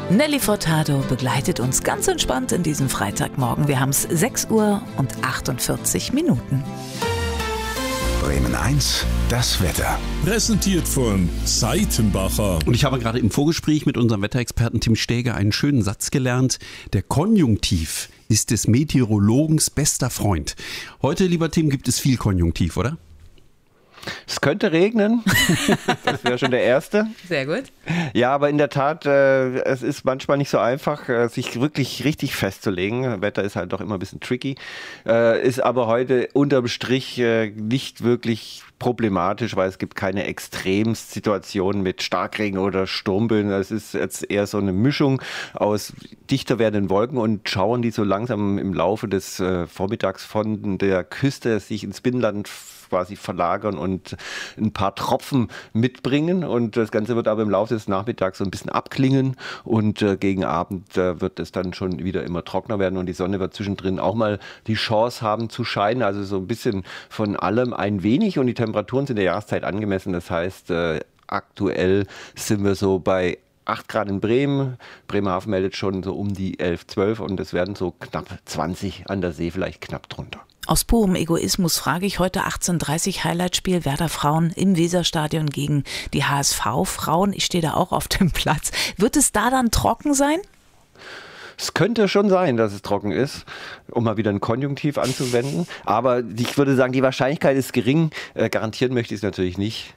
Nelly Furtado begleitet uns ganz entspannt in diesem Freitagmorgen. Wir haben es 6 Uhr und 48 Minuten. Bremen 1, das Wetter. Präsentiert von Seitenbacher. Und ich habe gerade im Vorgespräch mit unserem Wetterexperten Tim Stäger einen schönen Satz gelernt. Der Konjunktiv ist des Meteorologens bester Freund. Heute, lieber Tim, gibt es viel Konjunktiv, oder? Es könnte regnen, das wäre schon der erste. Sehr gut. Ja, aber in der Tat, es ist manchmal nicht so einfach, sich wirklich richtig festzulegen. Wetter ist halt doch immer ein bisschen tricky, ist aber heute unterm Strich nicht wirklich problematisch, weil es gibt keine Extremsituationen mit Starkregen oder Sturmböen. Es ist jetzt eher so eine Mischung aus dichter werdenden Wolken und Schauern, die so langsam im Laufe des Vormittags von der Küste sich ins Binnenland quasi verlagern und ein paar Tropfen mitbringen. Und das Ganze wird aber im Laufe des Nachmittags so ein bisschen abklingen und gegen Abend wird es dann schon wieder immer trockener werden und die Sonne wird zwischendrin auch mal die Chance haben zu scheinen. Also so ein bisschen von allem ein wenig und die Temperaturen sind der Jahreszeit angemessen. Das heißt, aktuell sind wir so bei 8 Grad in Bremen. Bremerhaven meldet schon so um die 11, 12 und es werden so knapp 20 an der See, vielleicht knapp drunter. Aus purem Egoismus frage ich heute 18:30 Highlightspiel Werder Frauen im Weserstadion gegen die HSV-Frauen. Ich stehe da auch auf dem Platz. Wird es da dann trocken sein? Es könnte schon sein, dass es trocken ist, um mal wieder ein Konjunktiv anzuwenden. Aber ich würde sagen, die Wahrscheinlichkeit ist gering. Garantieren möchte ich es natürlich nicht.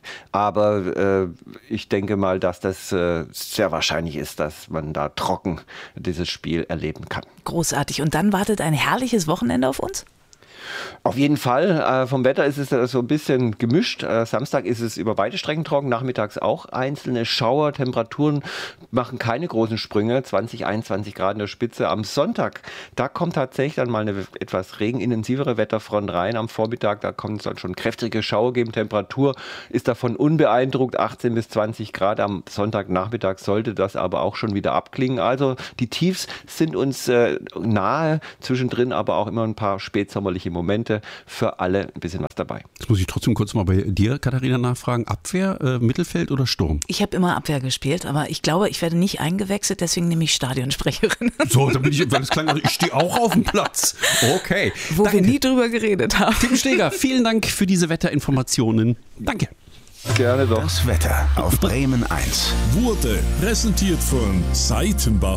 Aber ich denke mal, dass das sehr wahrscheinlich ist, dass man da trocken dieses Spiel erleben kann. Großartig. Und dann wartet ein herrliches Wochenende auf uns? Auf jeden Fall. Vom Wetter ist es so ein bisschen gemischt. Samstag ist es über weite Strecken trocken, nachmittags auch einzelne Schauer. Temperaturen machen keine großen Sprünge, 20, 21 Grad in der Spitze. Am Sonntag, da kommt tatsächlich dann mal eine etwas regenintensivere Wetterfront rein. Am Vormittag, da kommt es dann schon kräftige Schauer geben. Temperatur ist davon unbeeindruckt, 18 bis 20 Grad. Am Sonntagnachmittag sollte das aber auch schon wieder abklingen. Also die Tiefs sind uns nahe, zwischendrin aber auch immer ein paar spätsommerliche Momente, für alle ein bisschen was dabei. Jetzt muss ich trotzdem kurz mal bei dir, Katharina, nachfragen. Abwehr, Mittelfeld oder Sturm? Ich habe immer Abwehr gespielt, aber ich glaube, ich werde nicht eingewechselt, deswegen nehme ich Stadionsprecherin. So, da bin ich, weil es klang, also ich stehe auch auf dem Platz. Okay. Wo wir nie drüber geredet haben. Tim Stäger, vielen Dank für diese Wetterinformationen. Danke. Gerne doch. Das Wetter auf Bremen 1. Wurde präsentiert von Seitenbacher.